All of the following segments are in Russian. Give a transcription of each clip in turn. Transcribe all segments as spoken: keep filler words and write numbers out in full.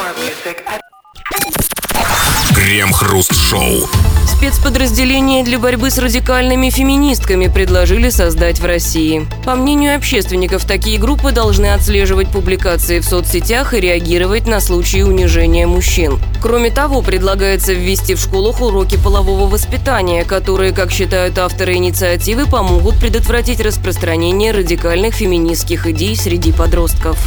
Крем-хруст-шоу. Спецподразделение для борьбы с радикальными феминистками предложили создать в России. По мнению общественников, такие группы должны отслеживать публикации в соцсетях и реагировать на случаи унижения мужчин. Кроме того, предлагается ввести в школах уроки полового воспитания, которые, как считают авторы инициативы, помогут предотвратить распространение радикальных феминистских идей среди подростков.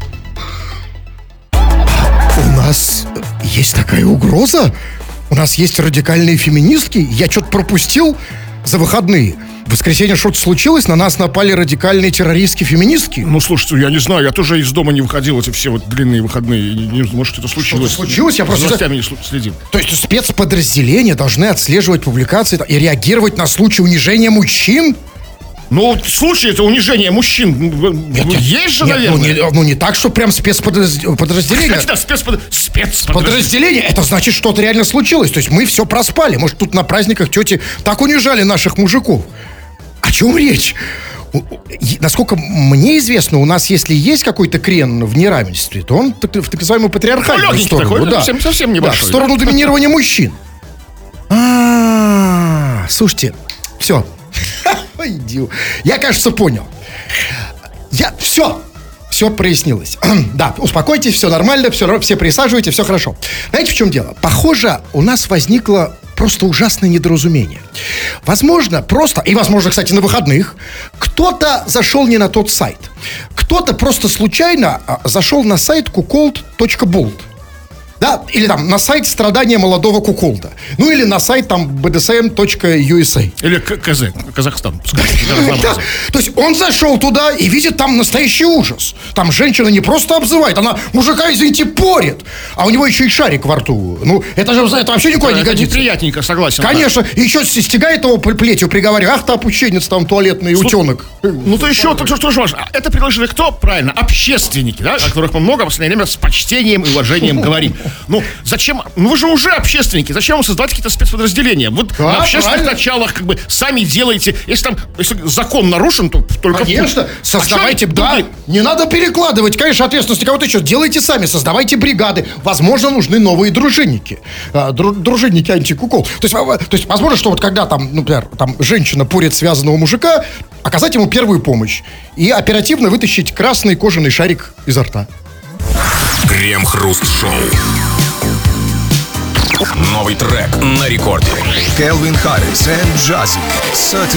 У нас есть такая угроза? У нас есть радикальные феминистки? Я что-то пропустил за выходные. В воскресенье что-то случилось? На нас напали радикальные террористские феминистки? Ну, слушайте, я не знаю, я тоже из дома не выходил эти все вот длинные выходные. Не, может, что-то случилось. Что-то случилось? Я просто... За новостями не следил. То есть спецподразделения должны отслеживать публикации и реагировать на случаи унижения мужчин? Ну, случай это унижение мужчин. Нет, есть же, нет, наверное. Ну не, ну, не так, что прям спецподразделение. Кстати, да, спецпод... спецподразделение. Подразделение, это значит, что-то реально случилось. То есть мы все проспали. Может, тут на праздниках тети так унижали наших мужиков. О чем речь? Насколько мне известно, у нас, если есть какой-то крен в неравенстве, то он в так называемую патриархальную ну, сторону. Такой, да. совсем, совсем небольшой. Да, в сторону доминирования мужчин. А, слушайте, все. Я, кажется, понял. Я... Все. Все прояснилось. Да, успокойтесь, все нормально, все, все присаживайтесь, все хорошо. Знаете, в чем дело? Похоже, у нас возникло просто ужасное недоразумение. Возможно, просто, и возможно, кстати, на выходных, кто-то зашел не на тот сайт. Кто-то просто случайно зашел на сайт куколд точка болд. Да, или там на сайт страдания молодого куколда. Ну, или на сайт там би ди эс эм точка ю эс эй. Или КЗ, Казахстан. Да. То есть он зашел туда и видит там настоящий ужас. Там женщина не просто обзывает, она мужика, извините, порит. А у него еще и шарик во рту. Ну, это же это вообще никуда не годится. Неприятненько, согласен. Конечно, и еще стегает его плетью, приговаривая: ах ты опущенец, там туалетный утенок. Ну, то еще, то, что же важно. Это предложили кто? Правильно, общественники, да, о которых мы много в последнее время с почтением и уважением говорим. Ну, зачем? Ну, вы же уже общественники. Зачем вам создавать какие-то спецподразделения? Вот да, на общественных правильно. Началах как бы сами делаете. Если там если закон нарушен, то только... Конечно, путь. Создавайте, а да, не надо перекладывать, конечно, ответственность кого-то еще. Делайте сами, создавайте бригады. Возможно, нужны новые дружинники. Дру, дружинники антикукол. То есть, то есть, возможно, что вот когда там, например, там женщина порит связанного мужика, оказать ему первую помощь и оперативно вытащить красный кожаный шарик изо рта. Крем-хруст-шоу. Новый трек на рекорде. Calvin Harris and Jazzy. thirty